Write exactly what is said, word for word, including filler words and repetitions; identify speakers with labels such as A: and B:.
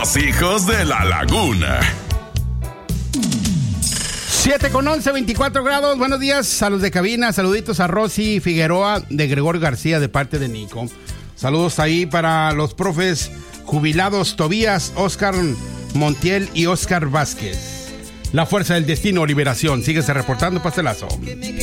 A: Los hijos de la laguna.
B: siete con once, veinticuatro grados. Buenos días a los de cabina. Saluditos a Rosy Figueroa de Gregorio García de parte de Nico. Saludos ahí para los profes jubilados Tobías, Oscar Montiel y Oscar Vázquez. La fuerza del destino, liberación. Síguese reportando, pastelazo.